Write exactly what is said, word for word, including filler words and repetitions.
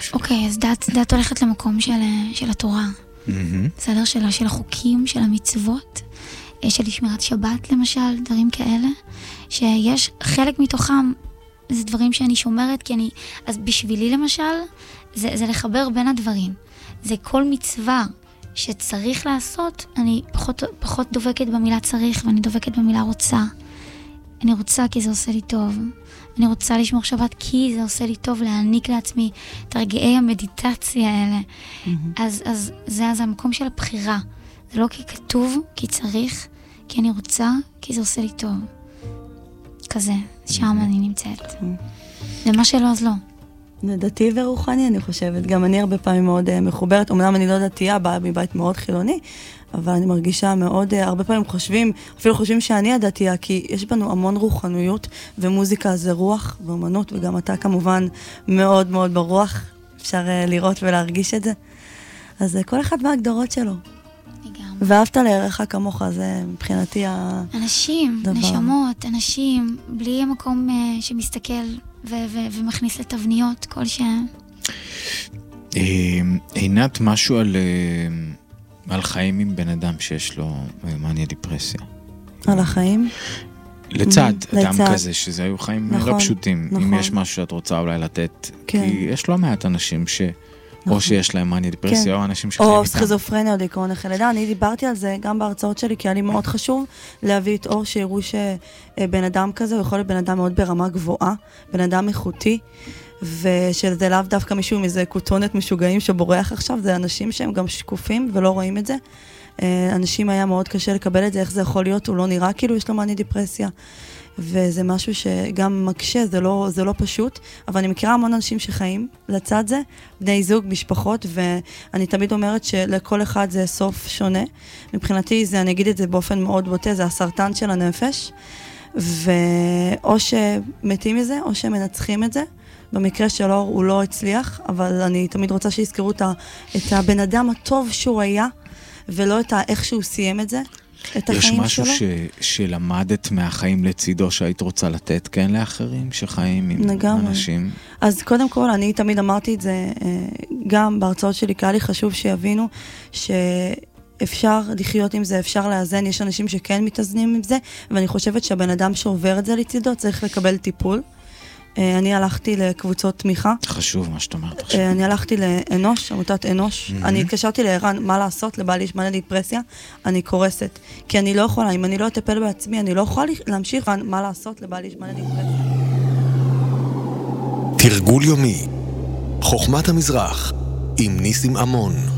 אוקיי, אז דת, דת הולכת למקום של, של התורה. בסדר? של, של החוקים, של המצוות, של שמירת שבת למשל, דברים כאלה, שיש חלק מתוכם, זה דברים שאני שומרת, כי אני, אז בשבילי למשל, זה, זה לחבר בין הדברים. זה כל מצווה שצריך לעשות, אני פחות, פחות דובקת במילה צריך, ואני דובקת במילה רוצה. אני רוצה כי זה עושה לי טוב. אני רוצה לשמור שבת כי זה עושה לי טוב להעניק לעצמי את הרגעי המדיטציה האלה. Mm-hmm. אז, אז זה, זה המקום של הבחירה. זה לא כי כתוב, כי צריך, כי אני רוצה, כי זה עושה לי טוב. כזה, שם mm-hmm. אני נמצאת. Mm-hmm. ומה שלא, אז לא. דתי ורוחני, אני חושבת. גם אני הרבה פעמים מאוד uh, מחוברת. אמנם אני לא דתייה, באה מבית מאוד חילוני, אבל אני מרגישה מאוד, uh, הרבה פעמים חושבים, אפילו חושבים שאני הדתייה, כי יש בנו המון רוחניות, ומוזיקה זה רוח ואומנות, וגם אתה כמובן מאוד מאוד ברוח, אפשר uh, לראות ולהרגיש את זה. אז uh, כל אחד בהגדרות שלו. לגמרי. ואהבת לערך כמוך, זה מבחינתי הדבר. אנשים, נשמות, אנשים, בלי המקום uh, שמסתכל ו- ו- ומכניס לתבניות כל שעה. עינת, משהו על, על חיים עם בן אדם שיש לו מניה דיפרסיה. על החיים? לצד, אדם כזה, שזה היו חיים לא פשוטים. אם יש משהו שאת רוצה אולי לתת, כי יש לא מעט אנשים ש... או שיש להם מניה דיפרסיה, או אנשים שחיים איתם. או סכיזופרניה או דיכאון אחרי לידה. אני דיברתי על זה גם בהרצאות שלי, כי היה לי מאוד חשוב להביא את אור שיראו שבן אדם כזה, הוא יכול להיות בן אדם מאוד ברמה גבוהה, בן אדם איכותי, ושזה לאו דווקא מישהו מזה כותונת משוגעים שבורח עכשיו, זה אנשים שהם גם שקופים ולא רואים את זה. אנשים היה מאוד קשה לקבל את זה, איך זה יכול להיות, הוא לא נראה כאילו יש לו מניה דיפרסיה. וזה משהו שגם מקשה, זה לא, זה לא פשוט, אבל אני מכירה המון אנשים שחיים לצד זה, בני זוג, משפחות, ואני תמיד אומרת שלכל אחד זה סוף שונה. מבחינתי זה, אני אגיד את זה באופן מאוד בוטה, זה הסרטן של הנפש, ואו שמתים מזה, או שמנצחים את זה. במקרה שלו הוא לא הצליח, אבל אני תמיד רוצה שיזכרו את הבן אדם הטוב שהוא היה, ולא את איך שהוא סיים את זה. יש משהו ש, שלמדת מהחיים לצידו שהיית רוצה לתת כן לאחרים שחיים עם לגמרי. אנשים? אז קודם כל אני תמיד אמרתי את זה גם בהרצאות שלי, כי היה לי חשוב שיבינו שאפשר לחיות עם זה, אפשר לאזן, יש אנשים שכן מתאזנים עם זה, ואני חושבת שהבן אדם שעובר את זה לצידו צריך לקבל טיפול. אני הלכתי לקבוצות תמיכה. חשוב מה שאת אומרת עכשיו. אני הלכתי לאנוש, עמותת אנוש. אני התקשרתי לערן, מה לעשות לבעלי יש מניה דיפרסיה? אני קורסת. כי אני לא יכולה, אם אני לא אטפל בעצמי, אני לא יכולה להמשיך, מה לעשות לבעלי יש מניה דיפרסיה? תרגול יומי, חוכמת המזרח, עם ניסים אמון.